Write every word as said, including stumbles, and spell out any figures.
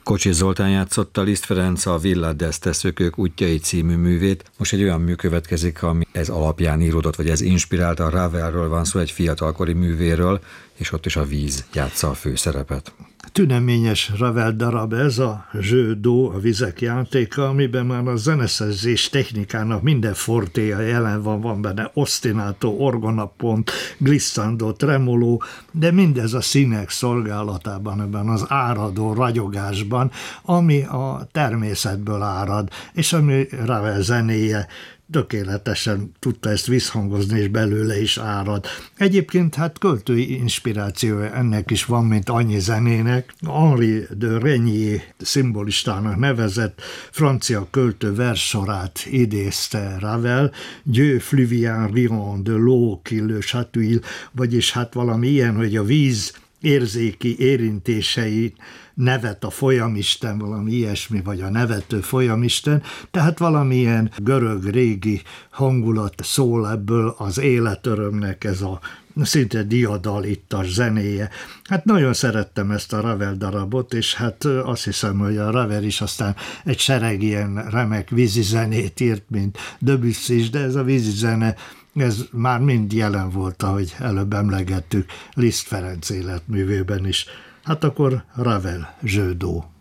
Kocsis Zoltán játszotta Liszt Ferenc a Villa d'Este Szökők útjai című művét. Most egy olyan mű következik, ami ez alapján íródott, vagy ez inspirálta. A Ravelről van szó, egy fiatalkori művéről, és ott is a víz játsza a főszerepet. Tüneményes Ravel darab ez, a Jeu d'eau, a vizek játéka, amiben már a zeneszerzés technikának minden fortéja jelen van, van benne ostinato, orgonapont, glissando, tremolo, de mindez a színek szolgálatában, ebben az áradó ragyogásban, ami a természetből árad, és ami Ravel zenéje tökéletesen tudta ezt visszhangozni, és belőle is árad. Egyébként hát költői inspirációja ennek is van, mint annyi zenének. Henri de Régnier szimbolistának nevezett francia költő verssorát idézte Ravel, Dieu fluvien riant de l'eau qui le chatouille, vagyis hát valami ilyen, hogy a víz érzéki érintései nevet a folyamisten, valami ilyesmi, vagy a nevető folyamisten, tehát valamilyen görög régi hangulat szól ebből az életörömnek, ez a szinte diadalittas zenéje. Hát nagyon szerettem ezt a Ravel darabot, és hát azt hiszem, hogy a Ravel is aztán egy sereg ilyen remek vízizenét írt, mint Debussy is, de ez a vízizene, ez már mind jelen volt, ahogy előbb emlegettük, Liszt Ferenc életművében is. Hát akkor Ravel, Jeu d'eau.